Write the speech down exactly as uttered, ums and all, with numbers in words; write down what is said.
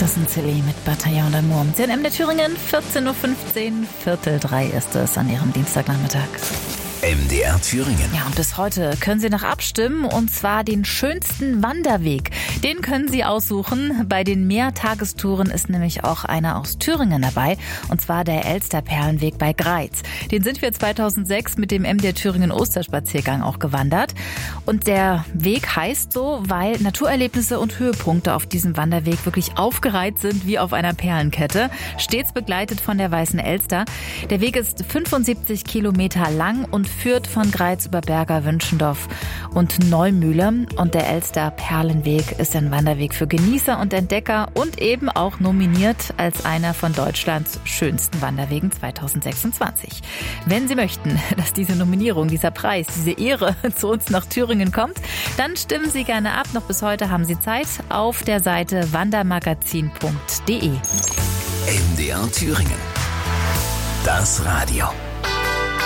Das sind Silly mit Bataillon d'Amour. C N M der Thüringen, vierzehn Uhr fünfzehn, Viertel drei ist es an Ihrem Dienstagnachmittag. M D R Thüringen. Ja, und bis heute können Sie noch abstimmen, und zwar den schönsten Wanderweg. Den können Sie aussuchen. Bei den Mehrtagestouren ist nämlich auch einer aus Thüringen dabei, und zwar der Elsterperlenweg bei Greiz. Den sind wir zweitausendsechs mit dem M D R Thüringen Osterspaziergang auch gewandert. Und der Weg heißt so, weil Naturerlebnisse und Höhepunkte auf diesem Wanderweg wirklich aufgereiht sind wie auf einer Perlenkette, stets begleitet von der Weißen Elster. Der Weg ist fünfundsiebzig Kilometer lang und führt von Greiz über Berger, Wünschendorf und Neumühle. Und der Elster Perlenweg ist ein Wanderweg für Genießer und Entdecker und eben auch nominiert als einer von Deutschlands schönsten Wanderwegen zweitausendsechsundzwanzig. Wenn Sie möchten, dass diese Nominierung, dieser Preis, diese Ehre zu uns nach Thüringen kommt, dann stimmen Sie gerne ab. Noch bis heute haben Sie Zeit auf der Seite wandermagazin punkt de. M D R Thüringen. Das Radio.